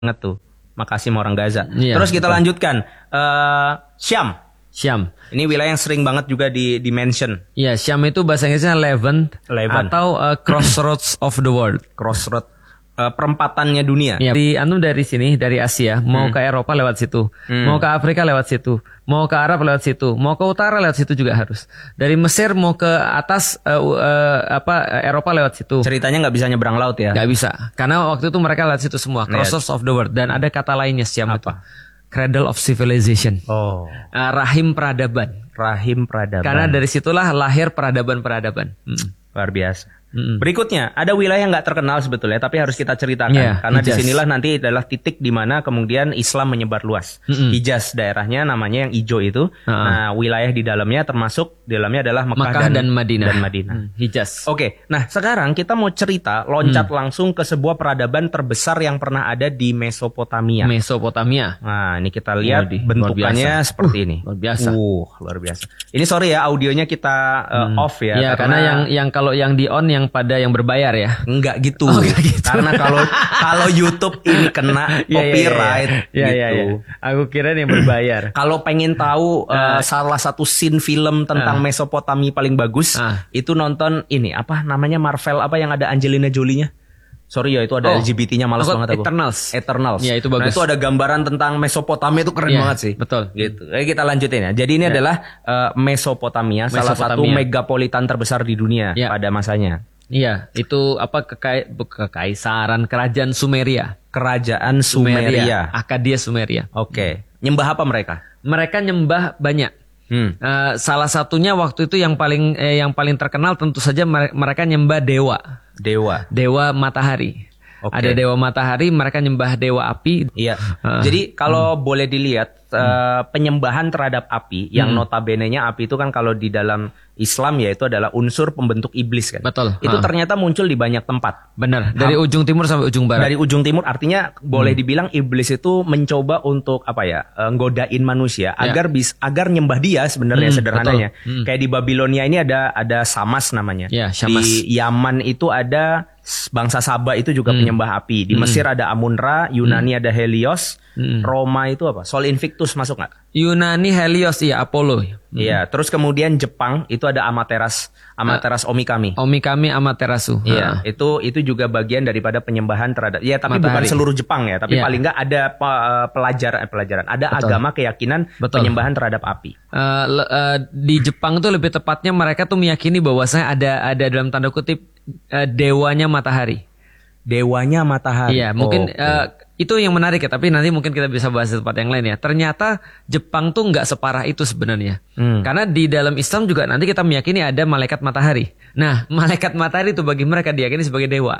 banget tuh. Makasih sama orang Gaza. Iya, Terus kita betul. lanjutkan. Syam. Syam. Ini wilayah yang sering banget juga di mention. Iya, Syam itu bahasa Inggrisnya Levant. Levant. Atau crossroads of the world. Crossroad. Perempatannya dunia. Iya, antum dari sini, dari Asia, mau ke Eropa lewat situ, mau ke Afrika lewat situ, mau ke Arab lewat situ, mau ke utara lewat situ juga harus. Dari Mesir mau ke atas Eropa lewat situ. Ceritanya nggak bisa nyebrang laut ya? Nggak bisa, karena waktu itu mereka lewat situ semua, crossroads of the world. Dan ada kata lainnya Syam itu, cradle of civilization. Oh, Rahim peradaban. rahim peradaban. Karena dari situlah lahir peradaban-peradaban. Luar biasa. Berikutnya, ada wilayah yang nggak terkenal sebetulnya, tapi harus kita ceritakan. Iya, Karena Hijaz. disinilah nanti adalah titik di mana kemudian Islam menyebar luas. Hijaz daerahnya namanya yang hijau itu. Nah, wilayah di dalamnya termasuk, di dalamnya adalah Mekah dan Madinah. Hijaz. Oke, nah sekarang kita mau cerita loncat langsung ke sebuah peradaban terbesar yang pernah ada di Mesopotamia. Mesopotamia. Nah, ini kita lihat Waduh, bentukannya luar biasa. seperti ini. Luar biasa. Luar biasa. Ini sorry ya, audionya kita off ya. Iya, karena yang kalau yang di on yang pada yang berbayar ya. Enggak gitu. Oh, enggak gitu. Karena kalau YouTube ini kena copyright gitu. Aku kira yang berbayar. Kalau pengen tahu salah satu scene film tentang Mesopotamia paling bagus, itu nonton ini apa namanya Marvel apa yang ada Angelina Jolie-nya? Sorry ya, itu ada LGBT-nya males banget aku. Eternals. Iya, itu bagus. Nah, itu ada gambaran tentang Mesopotamia, itu keren banget sih. Betul. Gitu. Kita lanjutin ya. Jadi ini adalah Mesopotamia, salah satu megapolitan terbesar di dunia pada masanya. Iya, itu apa kekaisaran kerajaan Sumeria. Kerajaan Sumeria. Akkadia Sumeria. Oke. Nyembah apa mereka? Mereka nyembah banyak. Salah satunya waktu itu yang paling terkenal tentu saja mereka nyembah dewa. Dewa matahari. Ada dewa matahari, mereka nyembah dewa api. Iya. Jadi kalau boleh dilihat penyembahan terhadap api, yang notabene-nya api itu kan kalau di dalam Islam ya itu adalah unsur pembentuk iblis kan. Betul. Itu ternyata muncul di banyak tempat. Benar. Dari ujung timur sampai ujung barat. Dari ujung timur artinya boleh dibilang iblis itu mencoba untuk nggodain manusia agar nyembah dia sebenarnya sederhananya. Kayak di Babilonia ini ada Samas namanya. Ya, Syamas. Di Yaman itu ada bangsa Saba itu juga penyembah api. Di Mesir ada Amun-Ra, Yunani ada Helios, Roma itu apa? Sol Invictus masuk nggak? Yunani Helios, iya Apollo. Iya, terus kemudian Jepang itu ada Amaterasu Omikami. Omikami Amaterasu. Iya, itu juga bagian daripada penyembahan terhadap. Ya, tapi matahari. bukan seluruh Jepang ya, tapi paling nggak ada pelajaran. Ada agama keyakinan penyembahan terhadap api. Di Jepang tuh lebih tepatnya mereka tuh meyakini bahwasanya ada dalam tanda kutip dewanya matahari. Dewanya matahari. Iya, mungkin itu yang menarik ya, tapi nanti mungkin kita bisa bahas di tempat yang lain ya. Ternyata Jepang tuh nggak separah itu sebenarnya. Karena di dalam Islam juga nanti kita meyakini ada malaikat matahari. Nah, malaikat matahari itu bagi mereka diyakini sebagai dewa.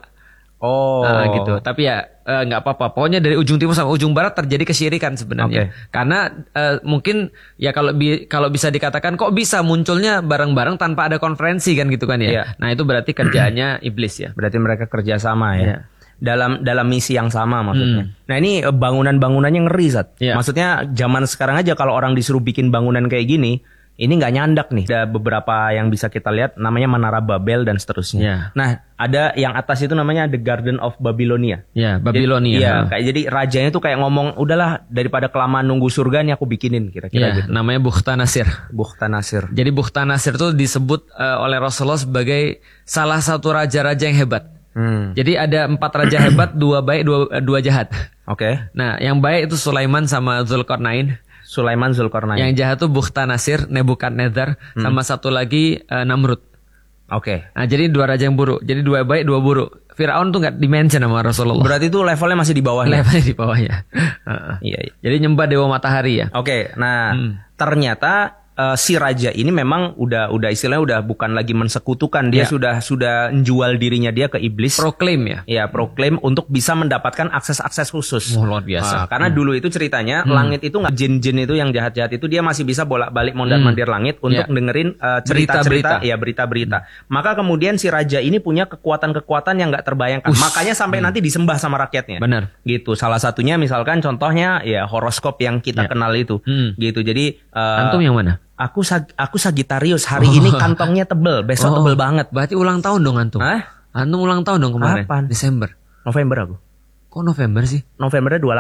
Gitu. Tapi ya nggak apa-apa. Pokoknya dari ujung timur sampai ujung barat terjadi kesyirikan sebenarnya. Karena mungkin ya kalau bisa dikatakan kok bisa munculnya bareng-bareng tanpa ada konferensi kan gitu kan ya. Iya. Nah itu berarti kerjaannya iblis ya. Berarti mereka kerjasama ya. Iya. Dalam misi yang sama maksudnya. Nah ini bangunan-bangunannya ngeri Zat. Iya. Maksudnya zaman sekarang aja kalau orang disuruh bikin bangunan kayak gini, ini nggak nyandak nih. Ada beberapa yang bisa kita lihat namanya Menara Babel dan seterusnya. Iya. Nah ada yang atas itu namanya The Garden of Babylonia. Ya, Babilonia. Jadi rajanya tuh kayak ngomong, udahlah daripada kelamaan nunggu surga nih aku bikinin kira-kira gitu. Namanya Bukhtanasir. Bukhtanasir. Jadi Bukhtanasir itu disebut oleh Rasulullah sebagai salah satu raja-raja yang hebat. Jadi ada 4 raja hebat, 2 baik, 2 jahat. Oke. Nah, yang baik itu Sulaiman sama Zulkarnain. Sulaiman Zulkarnain. Yang jahat tuh Bukhtanasir, Nebukadnezar, sama satu lagi Namrud. Oke. Nah, jadi 2 raja yang buruk. Jadi 2 baik, 2 buruk. Firaun tuh nggak dimention sama Rasulullah. Berarti itu levelnya masih di bawah. Levelnya di bawah ya. Iya. Jadi nyembah dewa matahari ya. Oke. Nah, ternyata si raja ini memang udah istilahnya udah bukan lagi mensekutukan, dia sudah menjual dirinya dia ke iblis. Proklaim ya. Ya, proklaim untuk bisa mendapatkan akses khusus. Luar biasa. Karena dulu itu ceritanya langit itu nggak, jin-jin itu yang jahat-jahat itu dia masih bisa bolak-balik mondar-mandir langit untuk dengerin cerita-cerita, berita-berita. Maka kemudian si raja ini punya kekuatan-kekuatan yang nggak terbayangkan. Makanya sampai nanti disembah sama rakyatnya. Benar. Gitu. Salah satunya misalkan contohnya ya horoskop yang kita kenal itu. Gitu. Jadi antum yang mana? Aku Sagittarius, hari ini kantongnya tebel, besok tebel banget. Berarti ulang tahun dong antum. Hah? Antum ulang tahun dong kemarin. Kapan? Desember. November aku. Kok November sih? Novembernya